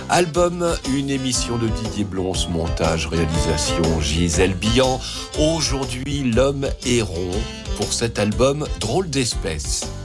Album, une émission de Didier Blonce, montage, réalisation Gisèle Bian. Aujourd'hui, l'homme héron pour cet album Drôle d'espèce.